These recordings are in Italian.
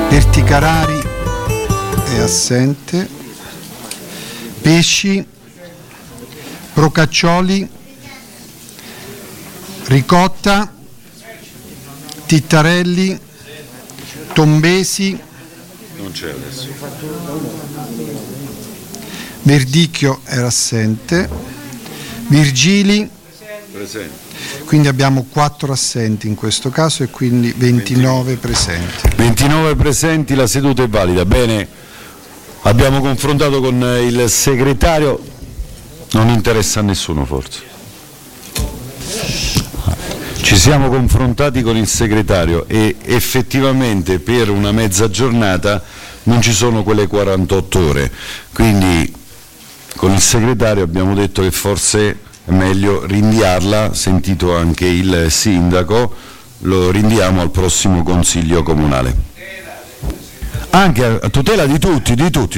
Verticarari è assente. Pesci, Procaccioli, Ricotta, Tittarelli, Tombesi, non c'è adesso. Verdicchio era assente, Virgili, presente. Quindi abbiamo 4 assenti in questo caso e quindi 29 presenti. 29 presenti, la seduta è valida. Bene, abbiamo confrontato con il segretario, non interessa a nessuno forse. Ci siamo confrontati con il segretario e effettivamente per una mezza giornata non ci sono quelle 48 ore, quindi con il segretario abbiamo detto che forse è meglio rinviarla, sentito anche il sindaco, lo rinviamo al prossimo consiglio comunale. Anche a tutela di tutti.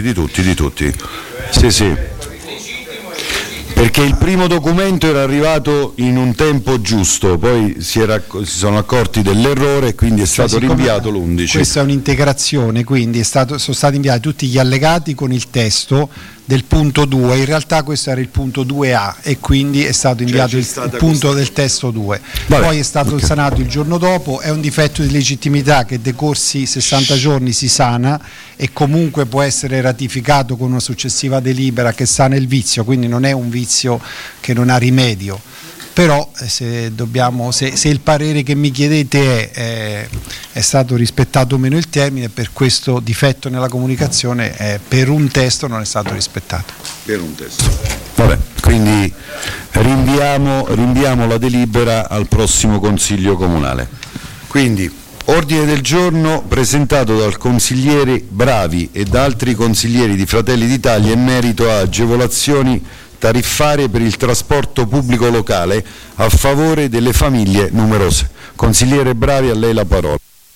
Sì. Perché il primo documento era arrivato in un tempo giusto, poi si sono accorti dell'errore e quindi è stato rinviato l'11. Questa è un'integrazione, quindi sono stati inviati tutti gli allegati con il testo del punto 2, in realtà questo era il punto 2A e quindi è stato inviato il punto del testo 2. Poi è stato sanato il giorno dopo, è un difetto di legittimità che decorsi 60 giorni si sana e comunque può essere ratificato con una successiva delibera che sana il vizio, quindi non è un vizio che non ha rimedio. Però se il parere che mi chiedete è stato rispettato o meno il termine, per questo difetto nella comunicazione per un testo non è stato rispettato. Per un testo. Vabbè, quindi rinviamo la delibera al prossimo Consiglio Comunale. Quindi ordine del giorno presentato dal consigliere Bravi e da altri consiglieri di Fratelli d'Italia in merito a agevolazioni tariffarie per il trasporto pubblico locale a favore delle famiglie numerose. Consigliere Bravi, a lei la parola.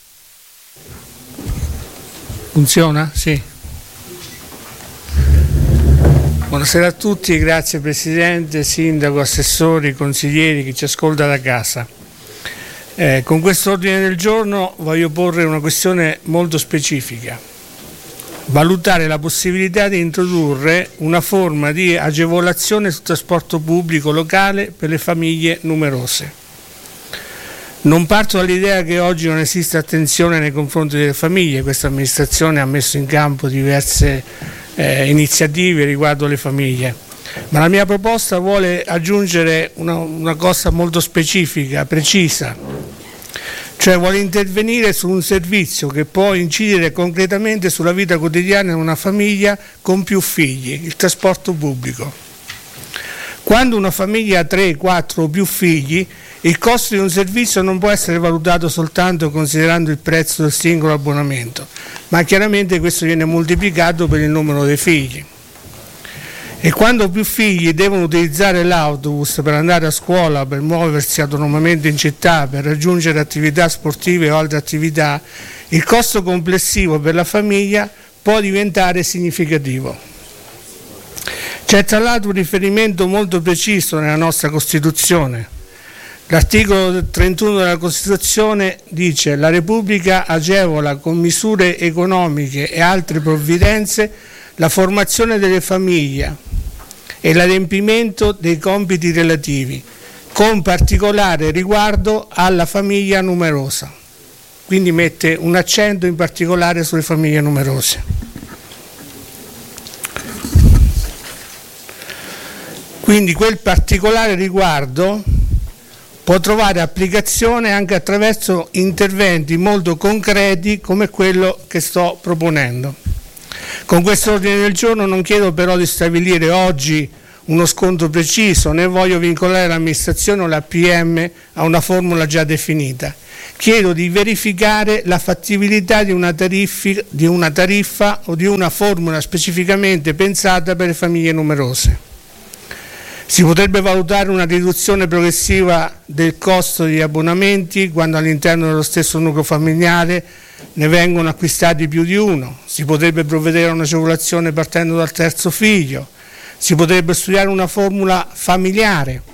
Funziona? Sì. Buonasera a tutti, grazie Presidente, Sindaco, Assessori, consiglieri, chi ci ascolta da casa. Con questo ordine del giorno voglio porre una questione molto specifica. Valutare la possibilità di introdurre una forma di agevolazione sul trasporto pubblico locale per le famiglie numerose. Non parto dall'idea che oggi non esiste attenzione nei confronti delle famiglie, questa amministrazione ha messo in campo diverse iniziative riguardo le famiglie, ma la mia proposta vuole aggiungere una cosa molto specifica, precisa. Cioè vuole intervenire su un servizio che può incidere concretamente sulla vita quotidiana di una famiglia con più figli, il trasporto pubblico. Quando una famiglia ha 3, 4 o più figli, il costo di un servizio non può essere valutato soltanto considerando il prezzo del singolo abbonamento, ma chiaramente questo viene moltiplicato per il numero dei figli. E quando più figli devono utilizzare l'autobus per andare a scuola, per muoversi autonomamente in città, per raggiungere attività sportive o altre attività, il costo complessivo per la famiglia può diventare significativo. C'è tra l'altro un riferimento molto preciso nella nostra Costituzione. L'articolo 31 della Costituzione dice: la Repubblica agevola con misure economiche e altre provvidenze la formazione delle famiglie e l'adempimento dei compiti relativi, con particolare riguardo alla famiglia numerosa. Quindi mette un accento in particolare sulle famiglie numerose. Quindi quel particolare riguardo può trovare applicazione anche attraverso interventi molto concreti come quello che sto proponendo. Con questo ordine del giorno non chiedo però di stabilire oggi uno sconto preciso, né voglio vincolare l'amministrazione o la PM a una formula già definita. Chiedo di verificare la fattibilità di una tariffa o di una formula specificamente pensata per le famiglie numerose. Si potrebbe valutare una riduzione progressiva del costo degli abbonamenti quando all'interno dello stesso nucleo familiare ne vengono acquistati più di uno, si potrebbe provvedere a un'agevolazione partendo dal terzo figlio, si potrebbe studiare una formula familiare,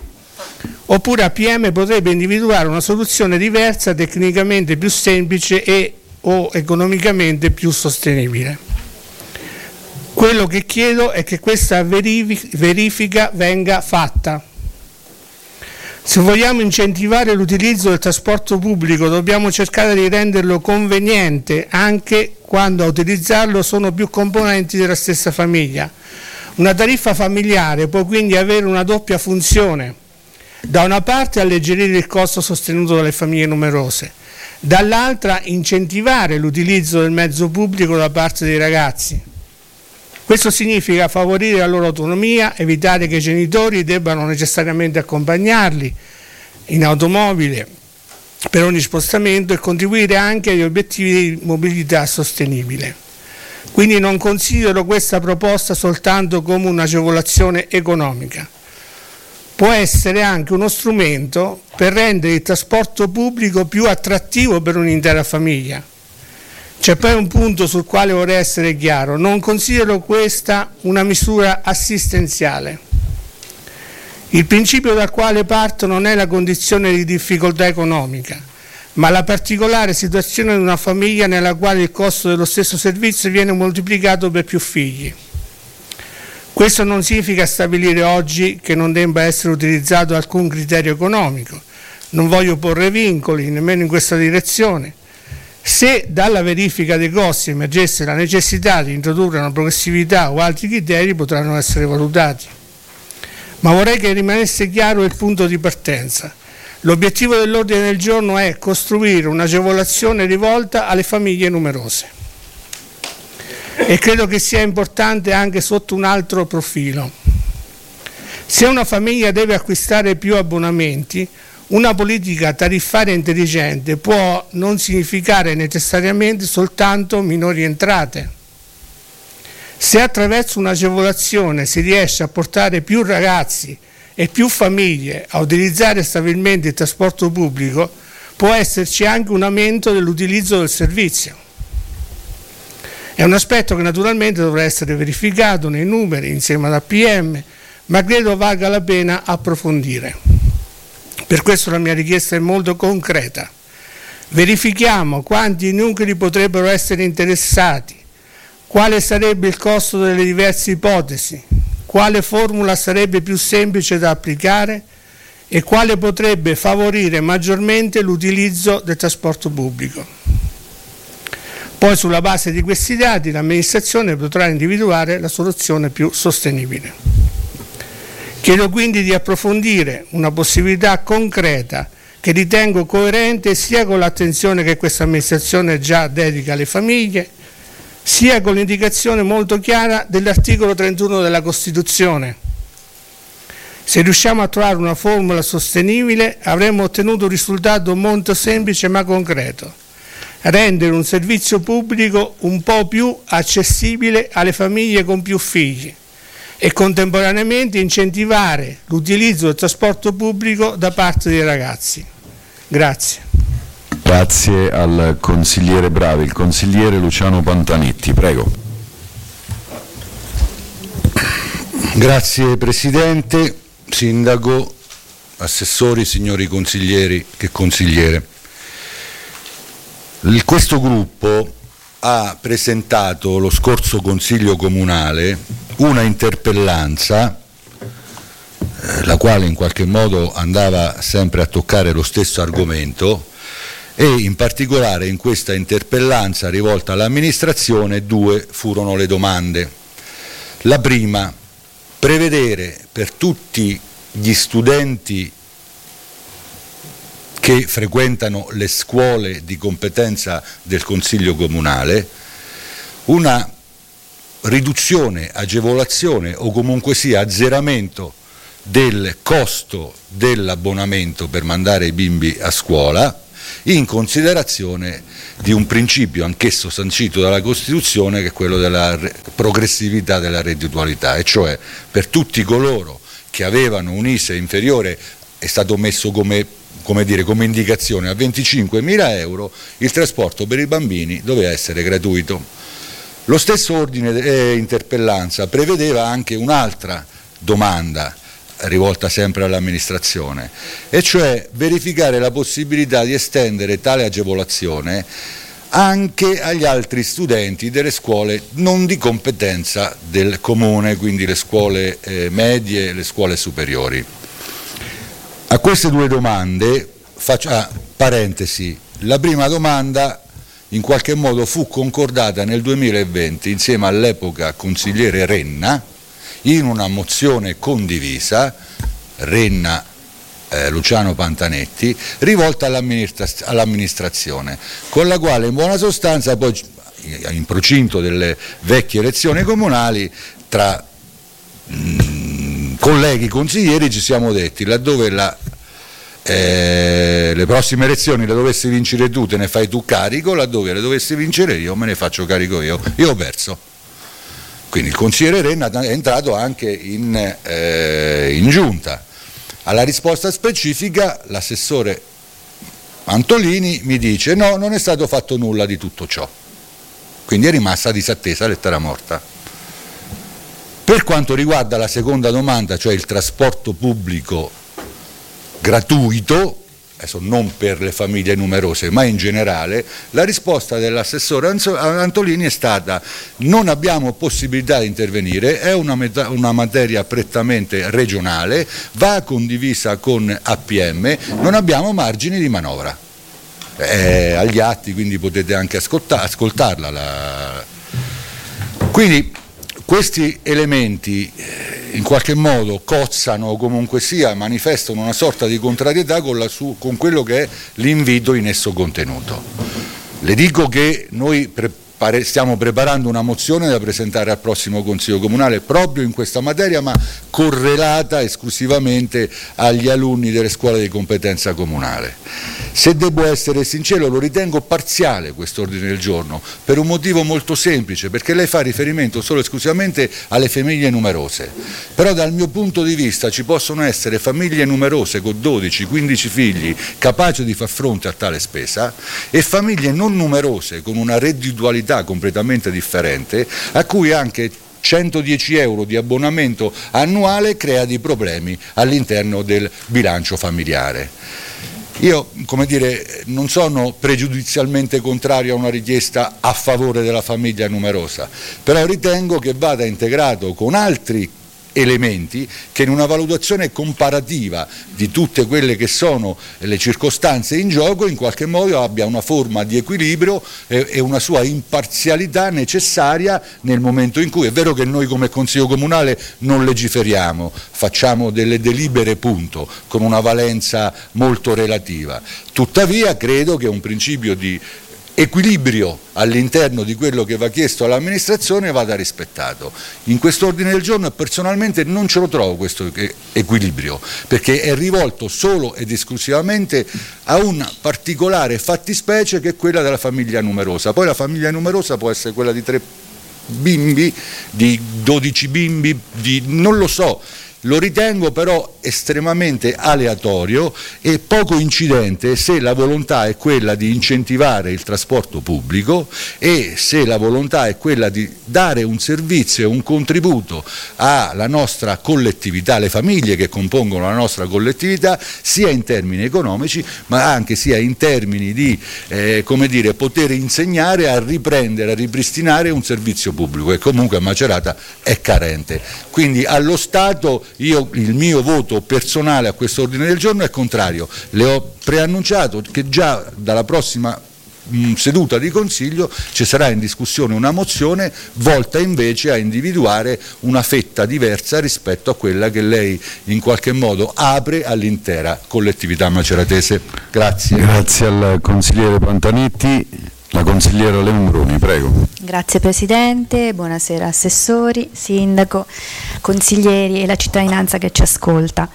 oppure APM potrebbe individuare una soluzione diversa, tecnicamente più semplice e o economicamente più sostenibile. Quello che chiedo è che questa verifica venga fatta. Se vogliamo incentivare l'utilizzo del trasporto pubblico, dobbiamo cercare di renderlo conveniente anche quando a utilizzarlo sono più componenti della stessa famiglia. Una tariffa familiare può quindi avere una doppia funzione: da una parte alleggerire il costo sostenuto dalle famiglie numerose, dall'altra incentivare l'utilizzo del mezzo pubblico da parte dei ragazzi. Questo significa favorire la loro autonomia, evitare che i genitori debbano necessariamente accompagnarli in automobile per ogni spostamento e contribuire anche agli obiettivi di mobilità sostenibile. Quindi non considero questa proposta soltanto come un'agevolazione economica. Può essere anche uno strumento per rendere il trasporto pubblico più attrattivo per un'intera famiglia. C'è poi un punto sul quale vorrei essere chiaro: non considero questa una misura assistenziale. Il principio dal quale parto non è la condizione di difficoltà economica, ma la particolare situazione di una famiglia nella quale il costo dello stesso servizio viene moltiplicato per più figli. Questo non significa stabilire oggi che non debba essere utilizzato alcun criterio economico. Non voglio porre vincoli, nemmeno in questa direzione. Se dalla verifica dei costi emergesse la necessità di introdurre una progressività o altri criteri, potranno essere valutati. Ma vorrei che rimanesse chiaro il punto di partenza. L'obiettivo dell'ordine del giorno è costruire un'agevolazione rivolta alle famiglie numerose. E credo che sia importante anche sotto un altro profilo. Se una famiglia deve acquistare più abbonamenti, una politica tariffaria intelligente può non significare necessariamente soltanto minori entrate. Se attraverso un'agevolazione si riesce a portare più ragazzi e più famiglie a utilizzare stabilmente il trasporto pubblico, può esserci anche un aumento dell'utilizzo del servizio. È un aspetto che naturalmente dovrà essere verificato nei numeri insieme all'APM, ma credo valga la pena approfondire. Per questo la mia richiesta è molto concreta. Verifichiamo quanti nuclei potrebbero essere interessati, quale sarebbe il costo delle diverse ipotesi, quale formula sarebbe più semplice da applicare e quale potrebbe favorire maggiormente l'utilizzo del trasporto pubblico. Poi sulla base di questi dati l'amministrazione potrà individuare la soluzione più sostenibile. Chiedo quindi di approfondire una possibilità concreta che ritengo coerente sia con l'attenzione che questa amministrazione già dedica alle famiglie, sia con l'indicazione molto chiara dell'articolo 31 della Costituzione. Se riusciamo a trovare una formula sostenibile, avremo ottenuto un risultato molto semplice ma concreto: rendere un servizio pubblico un po' più accessibile alle famiglie con più figli e contemporaneamente incentivare l'utilizzo del trasporto pubblico da parte dei ragazzi. Grazie. Grazie al consigliere Bravi. Il consigliere Luciano Pantanetti, prego. Grazie Presidente, Sindaco, assessori, signori consiglieri e consigliere. Questo gruppo ha presentato lo scorso Consiglio Comunale una interpellanza, la quale in qualche modo andava sempre a toccare lo stesso argomento, e in particolare in questa interpellanza rivolta all'amministrazione due furono le domande. La prima: prevedere per tutti gli studenti che frequentano le scuole di competenza del Consiglio Comunale una riduzione, agevolazione o comunque sia azzeramento del costo dell'abbonamento per mandare i bimbi a scuola, in considerazione di un principio anch'esso sancito dalla Costituzione, che è quello della progressività della redditualità, e cioè per tutti coloro che avevano un ISEE inferiore, è stato messo come indicazione a 25.000 euro, il trasporto per i bambini doveva essere gratuito. Lo stesso ordine interpellanza prevedeva anche un'altra domanda rivolta sempre all'amministrazione, e cioè verificare la possibilità di estendere tale agevolazione anche agli altri studenti delle scuole non di competenza del comune, quindi le scuole medie e le scuole superiori. A queste due domande faccio parentesi. La prima domanda in qualche modo fu concordata nel 2020 insieme all'epoca consigliere Renna in una mozione condivisa, Renna Luciano Pantanetti, rivolta all'amministrazione, con la quale in buona sostanza poi in procinto delle vecchie elezioni comunali tra colleghi consiglieri ci siamo detti, laddove le prossime elezioni le dovessi vincere tu te ne fai tu carico, laddove le dovessi vincere io me ne faccio carico io ho perso. Quindi il consigliere Renna è entrato anche in giunta. Alla risposta specifica l'assessore Antolini mi dice no, non è stato fatto nulla di tutto ciò, quindi è rimasta disattesa, lettera morta. Per quanto riguarda la seconda domanda, cioè il trasporto pubblico gratuito, adesso non per le famiglie numerose ma in generale, la risposta dell'assessore Antolini è stata: non abbiamo possibilità di intervenire, è una materia prettamente regionale, va condivisa con APM, non abbiamo margini di manovra. Agli atti, quindi potete anche ascoltarla. Quindi questi elementi in qualche modo cozzano o comunque sia manifestano una sorta di contrarietà con quello che è l'invito in esso contenuto. Le dico che noi stiamo preparando una mozione da presentare al prossimo Consiglio Comunale proprio in questa materia, ma correlata esclusivamente agli alunni delle scuole di competenza comunale. Se devo essere sincero, lo ritengo parziale questo ordine del giorno, per un motivo molto semplice, perché lei fa riferimento solo e esclusivamente alle famiglie numerose, però dal mio punto di vista ci possono essere famiglie numerose con 12-15 figli capaci di far fronte a tale spesa e famiglie non numerose con una redditualità completamente differente, a cui anche 110 euro di abbonamento annuale crea dei problemi all'interno del bilancio familiare. Io, come dire, non sono pregiudizialmente contrario a una richiesta a favore della famiglia numerosa, però ritengo che vada integrato con altri elementi che in una valutazione comparativa di tutte quelle che sono le circostanze in gioco in qualche modo abbia una forma di equilibrio e una sua imparzialità necessaria nel momento in cui è vero che noi come Consiglio Comunale non legiferiamo, facciamo delle delibere punto con una valenza molto relativa, tuttavia credo che un principio di equilibrio all'interno di quello che va chiesto all'amministrazione vada rispettato. In quest'ordine del giorno personalmente non ce lo trovo questo equilibrio, perché è rivolto solo ed esclusivamente a una particolare fattispecie che è quella della famiglia numerosa. Poi la famiglia numerosa può essere quella di 3 bimbi, di 12 bimbi, non lo so. Lo ritengo però estremamente aleatorio e poco incidente se la volontà è quella di incentivare il trasporto pubblico e se la volontà è quella di dare un servizio e un contributo alla nostra collettività, alle famiglie che compongono la nostra collettività, sia in termini economici ma anche sia in termini di poter insegnare a riprendere, a ripristinare un servizio pubblico che comunque a Macerata è carente. Quindi allo Stato il mio voto personale a questo ordine del giorno è contrario. Le ho preannunciato che già dalla prossima seduta di Consiglio ci sarà in discussione una mozione volta invece a individuare una fetta diversa rispetto a quella che lei in qualche modo apre all'intera collettività maceratese. Grazie. Grazie al consigliere Pantanetti. La consigliera Leonbruni, prego. Grazie Presidente, buonasera assessori, sindaco, consiglieri e la cittadinanza che ci ascolta.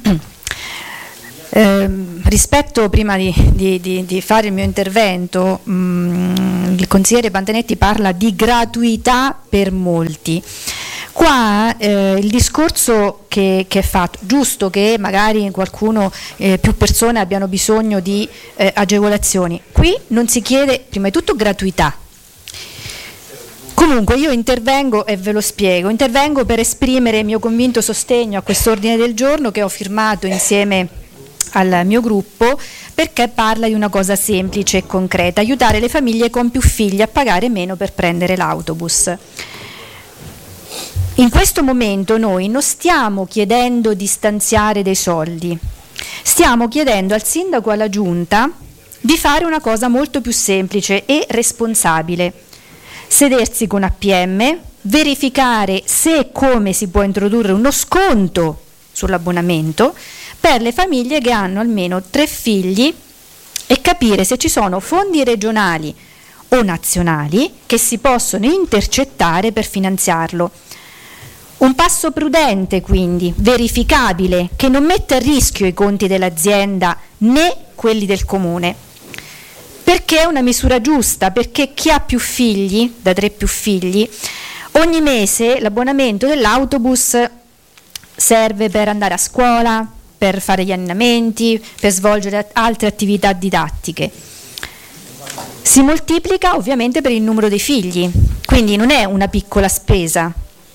Rispetto, prima di fare il mio intervento, il consigliere Pantanetti parla di gratuità per molti. Qua il discorso che è fatto, giusto che magari qualcuno, più persone abbiano bisogno di agevolazioni, qui non si chiede prima di tutto gratuità. Comunque io intervengo e ve lo spiego, intervengo per esprimere il mio convinto sostegno a quest'ordine del giorno che ho firmato insieme al mio gruppo perché parla di una cosa semplice e concreta: aiutare le famiglie con più figli a pagare meno per prendere l'autobus. In questo momento noi non stiamo chiedendo di stanziare dei soldi, stiamo chiedendo al sindaco e alla giunta di fare una cosa molto più semplice e responsabile: sedersi con APM, verificare se e come si può introdurre uno sconto sull'abbonamento per le famiglie che hanno almeno 3 figli e capire se ci sono fondi regionali o nazionali che si possono intercettare per finanziarlo. Un passo prudente, quindi, verificabile, che non mette a rischio i conti dell'azienda né quelli del comune. Perché è una misura giusta? Perché chi ha più figli, da 3 più figli, ogni mese l'abbonamento dell'autobus serve per andare a scuola, per fare gli allenamenti, per svolgere altre attività didattiche. Si moltiplica ovviamente per il numero dei figli, quindi non è una piccola spesa.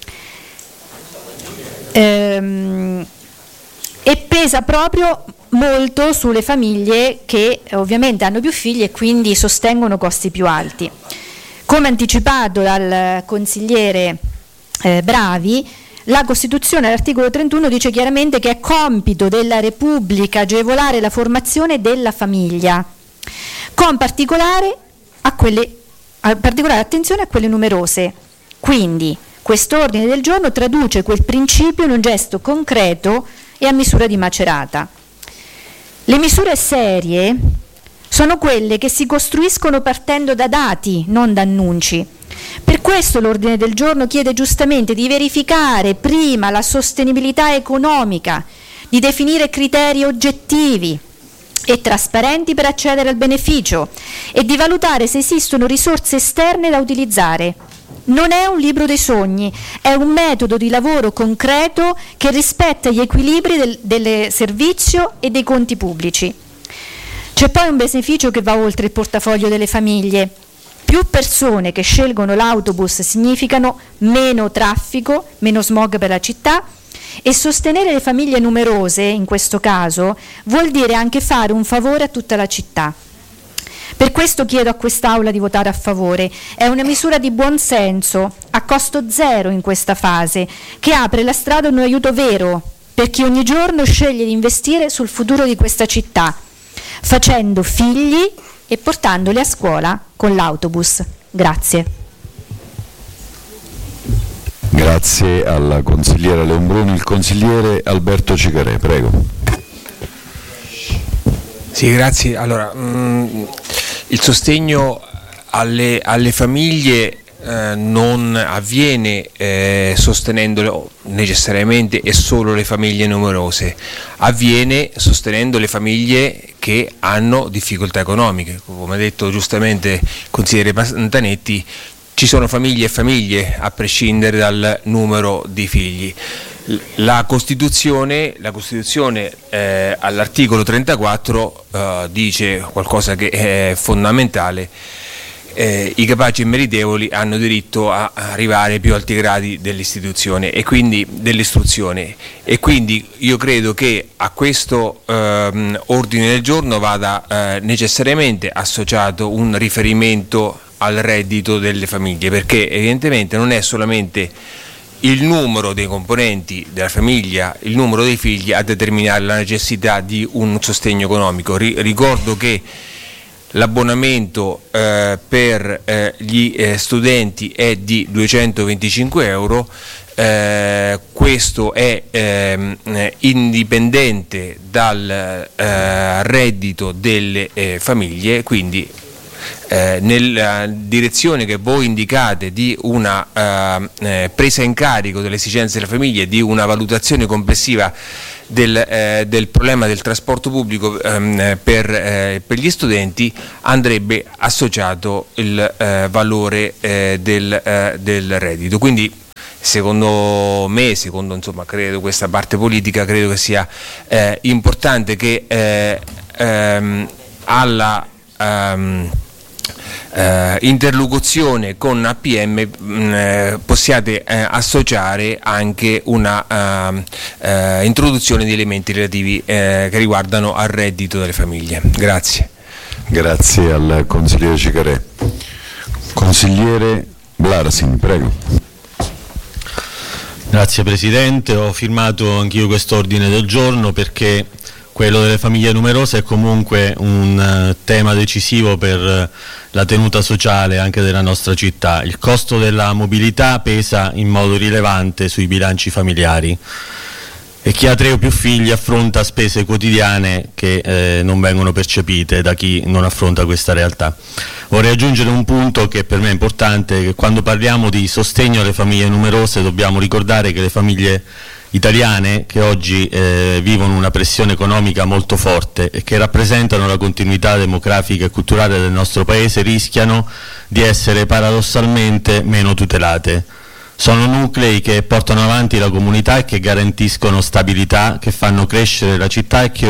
E pesa proprio molto sulle famiglie che ovviamente hanno più figli e quindi sostengono costi più alti. Come anticipato dal consigliere Bravi, la Costituzione all'articolo 31 dice chiaramente che è compito della Repubblica agevolare la formazione della famiglia, con particolare attenzione a quelle numerose. Quindi quest'ordine del giorno traduce quel principio in un gesto concreto e a misura di Macerata. Le misure serie sono quelle che si costruiscono partendo da dati, non da annunci. Per questo l'ordine del giorno chiede giustamente di verificare prima la sostenibilità economica, di definire criteri oggettivi e trasparenti per accedere al beneficio e di valutare se esistono risorse esterne da utilizzare. Non è un libro dei sogni, è un metodo di lavoro concreto che rispetta gli equilibri del servizio e dei conti pubblici. C'è poi un beneficio che va oltre il portafoglio delle famiglie. Più persone che scelgono l'autobus significano meno traffico, meno smog per la città, e sostenere le famiglie numerose, in questo caso, vuol dire anche fare un favore a tutta la città. Per questo chiedo a quest'Aula di votare a favore. È una misura di buon senso, a costo zero in questa fase, che apre la strada a un aiuto vero per chi ogni giorno sceglie di investire sul futuro di questa città, facendo figli e portandoli a scuola con l'autobus. Grazie. Grazie alla consigliera Leonbruni. Il consigliere Alberto Cicarè, prego. Sì, grazie. Allora, il sostegno alle famiglie non avviene sostenendo necessariamente e solo le famiglie numerose, avviene sostenendo le famiglie che hanno difficoltà economiche. Come ha detto giustamente il consigliere Pantanetti, ci sono famiglie e famiglie a prescindere dal numero di figli. La Costituzione all'articolo 34 dice qualcosa che è fondamentale: i capaci e meritevoli hanno diritto a arrivare ai più alti gradi dell'istituzione e quindi dell'istruzione, e quindi io credo che a questo ordine del giorno vada necessariamente associato un riferimento al reddito delle famiglie, perché evidentemente non è solamente il numero dei componenti della famiglia, il numero dei figli a determinare la necessità di un sostegno economico. Ricordo che l'abbonamento per gli studenti è di 225 euro, questo è indipendente dal reddito delle famiglie, quindi nella direzione che voi indicate di una presa in carico delle esigenze delle famiglie, di una valutazione complessiva del problema del trasporto pubblico per gli studenti, andrebbe associato il valore del reddito. Quindi secondo me, credo questa parte politica, credo che sia importante che alla interlocuzione con APM possiate associare anche una introduzione di elementi relativi che riguardano al reddito delle famiglie. Grazie. Grazie al consigliere Cicarè. Consigliere Blarasin, prego. Grazie Presidente, ho firmato anch'io quest'ordine del giorno perché quello delle famiglie numerose è comunque un tema decisivo per la tenuta sociale anche della nostra città. Il costo della mobilità pesa in modo rilevante sui bilanci familiari e chi ha 3 o più figli affronta spese quotidiane che non vengono percepite da chi non affronta questa realtà. Vorrei aggiungere un punto che per me è importante, che quando parliamo di sostegno alle famiglie numerose dobbiamo ricordare che le famiglie italiane che oggi vivono una pressione economica molto forte e che rappresentano la continuità demografica e culturale del nostro Paese rischiano di essere paradossalmente meno tutelate. Sono nuclei che portano avanti la comunità e che garantiscono stabilità, che fanno crescere la città e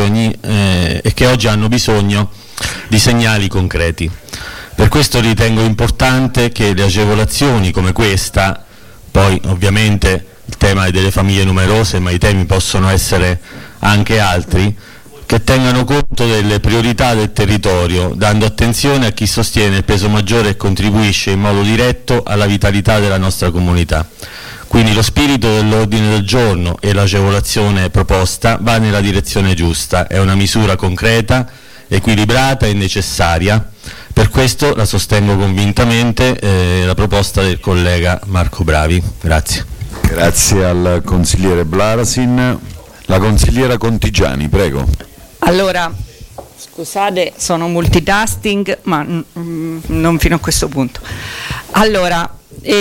che oggi hanno bisogno di segnali concreti. Per questo ritengo importante che le agevolazioni come questa, poi ovviamente il tema è delle famiglie numerose, ma i temi possono essere anche altri, che tengano conto delle priorità del territorio, dando attenzione a chi sostiene il peso maggiore e contribuisce in modo diretto alla vitalità della nostra comunità. Quindi lo spirito dell'ordine del giorno e l'agevolazione proposta va nella direzione giusta, è una misura concreta, equilibrata e necessaria. Per questo la sostengo convintamente, la proposta del collega Marco Bravi. Grazie. Grazie al consigliere Blarasin. La consigliera Contigiani, prego. Allora, scusate, sono multitasking, ma non fino a questo punto. Allora,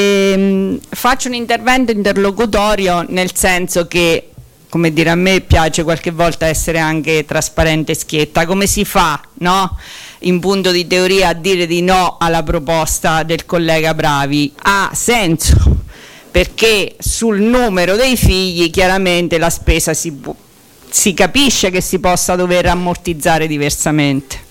faccio un intervento interlocutorio, nel senso che, come dire, a me piace qualche volta essere anche trasparente e schietta. Come si fa, no? In punto di teoria a dire di no alla proposta del collega Bravi? Ha senso, perché sul numero dei figli chiaramente la spesa si capisce che si possa dover ammortizzare diversamente.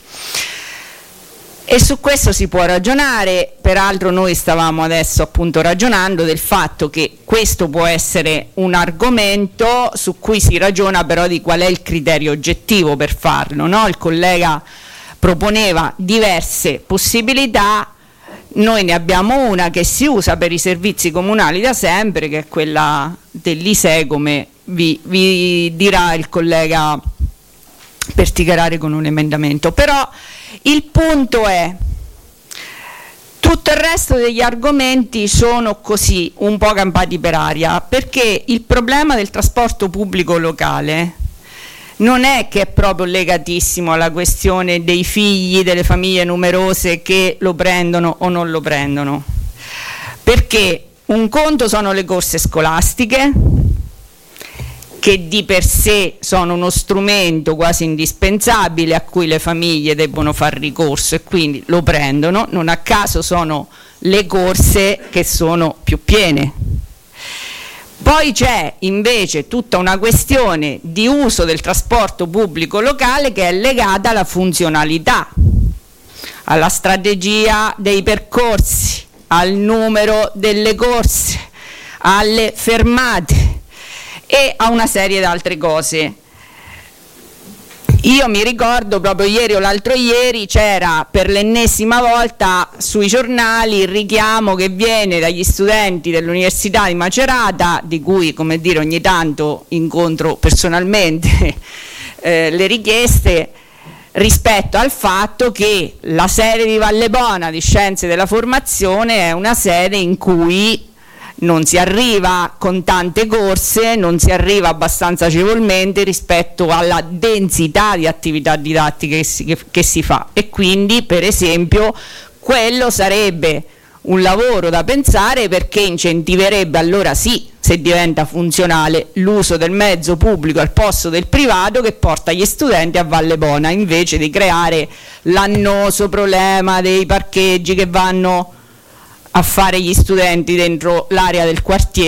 E su questo si può ragionare, peraltro noi stavamo adesso appunto ragionando del fatto che questo può essere un argomento su cui si ragiona però di qual è il criterio oggettivo per farlo, no? Il collega proponeva diverse possibilità, noi ne abbiamo una che si usa per i servizi comunali da sempre, che è quella dell'ISEE, come vi dirà il collega Perticarare con un emendamento. Però il punto è, tutto il resto degli argomenti sono così un po' campati per aria, perché il problema del trasporto pubblico locale non è che è proprio legatissimo alla questione dei figli, delle famiglie numerose che lo prendono o non lo prendono, perché un conto sono le corse scolastiche, che di per sé sono uno strumento quasi indispensabile a cui le famiglie debbono far ricorso e quindi lo prendono, non a caso sono le corse che sono più piene. Poi c'è invece tutta una questione di uso del trasporto pubblico locale che è legata alla funzionalità, alla strategia dei percorsi, al numero delle corse, alle fermate e a una serie di altre cose. Io mi ricordo proprio ieri o l'altro ieri c'era per l'ennesima volta sui giornali il richiamo che viene dagli studenti dell'Università di Macerata, di cui, come dire, ogni tanto incontro personalmente le richieste, rispetto al fatto che la sede di Vallebona di Scienze della Formazione è una sede in cui non si arriva con tante corse, non si arriva abbastanza agevolmente rispetto alla densità di attività didattiche che si fa, e quindi per esempio quello sarebbe un lavoro da pensare, perché incentiverebbe allora sì, se diventa funzionale, l'uso del mezzo pubblico al posto del privato che porta gli studenti a Vallebona, invece di creare l'annoso problema dei parcheggi che vanno a fare gli studenti dentro l'area del quartiere